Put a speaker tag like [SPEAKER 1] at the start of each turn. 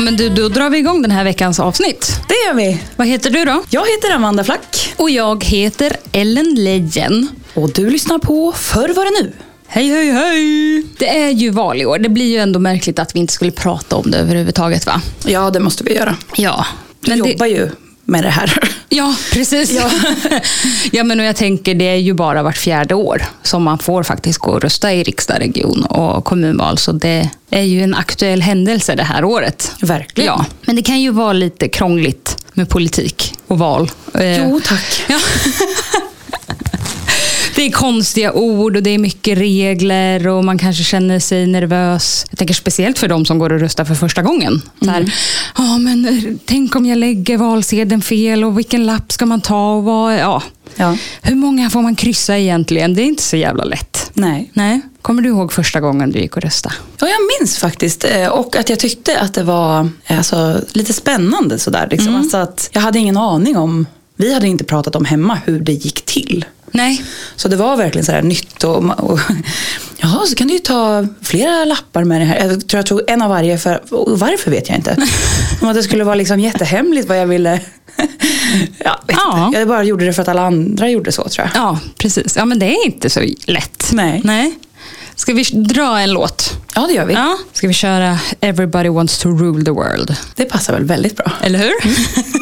[SPEAKER 1] men du, då drar vi igång den här veckans avsnitt.
[SPEAKER 2] Det gör vi.
[SPEAKER 1] Vad heter du då?
[SPEAKER 2] Jag heter Amanda Flack.
[SPEAKER 1] Och jag heter Ellen Lejen.
[SPEAKER 2] Och du lyssnar på Förr var det nu.
[SPEAKER 1] Hej, hej, hej! Det är ju val i år. Det blir ju ändå märkligt att vi inte skulle prata om det överhuvudtaget, va?
[SPEAKER 2] Ja, det måste vi göra.
[SPEAKER 1] Ja.
[SPEAKER 2] Du jobbar ju med det här.
[SPEAKER 1] Ja, precis. Ja. Ja, men och jag tänker det är ju bara vart 4:e år som man får faktiskt gå och rösta i riksdag, region och kommunval. Så det är ju en aktuell händelse det här året.
[SPEAKER 2] Verkligen.
[SPEAKER 1] Ja, men det kan ju vara lite krångligt med politik och val.
[SPEAKER 2] Jo, tack.
[SPEAKER 1] Ja. Det är konstiga ord och det är mycket regler och man kanske känner sig nervös. Jag tänker speciellt för de som går och röstar för första gången. Men tänk om jag lägger valsedeln fel och vilken lapp ska man ta och vad, ja. Hur många får man kryssa egentligen? Det är inte så jävla lätt. Nej. Kommer du ihåg första gången du gick och röstade?
[SPEAKER 2] Ja, jag minns faktiskt. Och att jag tyckte att det var lite spännande sådär. Liksom. Alltså att jag hade ingen aning om, vi hade inte pratat om hemma hur det gick till.
[SPEAKER 1] Nej.
[SPEAKER 2] Så det var verkligen så här nytt och ja, så kan du ju ta flera lappar med det här. Jag tog en av varje varför vet jag inte. Om att det skulle vara liksom jättehemligt vad jag ville. Inte. Jag bara gjorde det för att alla andra gjorde så, tror jag.
[SPEAKER 1] Ja, precis. Ja, men det är inte så lätt.
[SPEAKER 2] Nej.
[SPEAKER 1] Ska vi dra en låt?
[SPEAKER 2] Ja, det gör vi.
[SPEAKER 1] Ja. Ska vi köra Everybody Wants to Rule the World?
[SPEAKER 2] Det passar väl väldigt bra.
[SPEAKER 1] Eller hur?